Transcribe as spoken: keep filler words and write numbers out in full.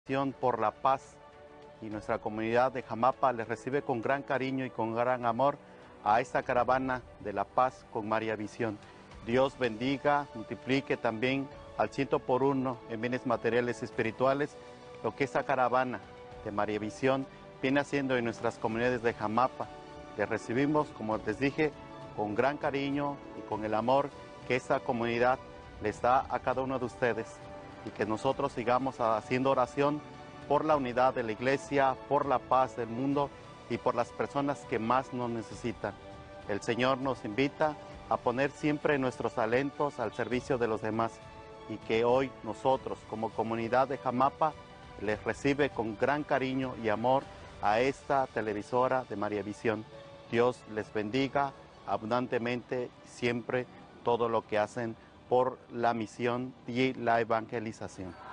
por la paz, y nuestra comunidad de Jamapa les recibe con gran cariño y con gran amor a esta caravana de la paz con María Visión. Dios bendiga, multiplique también al ciento por uno en bienes materiales y espirituales lo que esta caravana de María Visión viene haciendo en nuestras comunidades de Jamapa. Les recibimos, como les dije, con gran cariño y con el amor que esta comunidad les da a cada uno de ustedes, y que nosotros sigamos haciendo oración por la unidad de la iglesia, por la paz del mundo y por las personas que más nos necesitan. El Señor nos invita a poner siempre nuestros talentos al servicio de los demás, y que hoy nosotros como comunidad de Jamapa les recibe con gran cariño y amor a esta televisora de María Visión. Dios les bendiga abundantemente siempre todo lo que hacen por la misión y la evangelización.